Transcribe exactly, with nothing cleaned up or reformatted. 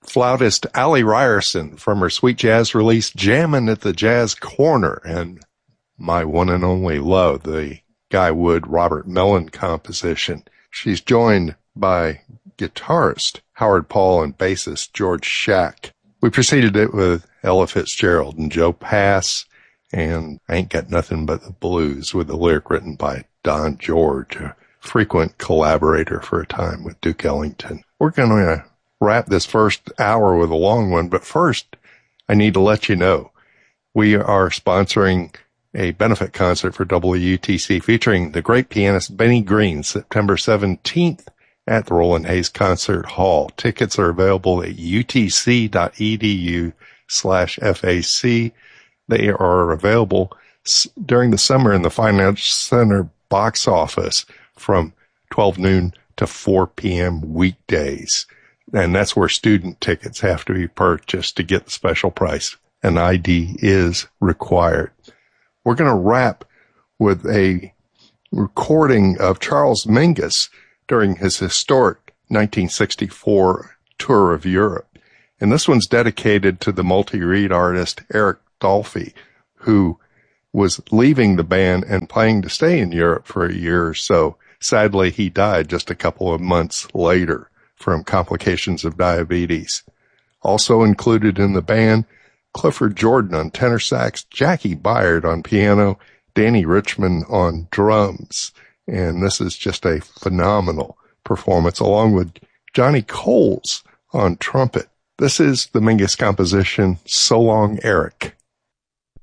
flautist Allie Ryerson from her sweet jazz release Jammin' at the Jazz Corner, and my one and only love, the Guy Wood Robert Mellon composition. She's joined by guitarist Howard Paul and bassist George Shack. We preceded it with Ella Fitzgerald and Joe Pass and Ain't Got Nothing But the Blues, with the lyric written by Don George, a frequent collaborator for a time with Duke Ellington. We're going to wrap this first hour with a long one, but first I need to let you know we are sponsoring a benefit concert for W U T C featuring the great pianist Benny Green, September seventeenth at the Roland Hayes Concert Hall. Tickets are available at utc.edu slash FAC. They are available during the summer in the Finance Center box office from twelve noon to four p.m. weekdays. And that's where student tickets have to be purchased to get the special price. An I D is required. We're going to wrap with a recording of Charles Mingus during his historic nineteen sixty-four tour of Europe. And this one's dedicated to the multi-reed artist Eric Dolphy, who was leaving the band and planning to stay in Europe for a year or so. Sadly, he died just a couple of months later from complications of diabetes. Also included in the band, Clifford Jordan on tenor sax, Jackie Byard on piano, Danny Richmond on drums. And this is just a phenomenal performance, along with Johnny Coles on trumpet. This is the Mingus composition, So Long, Eric.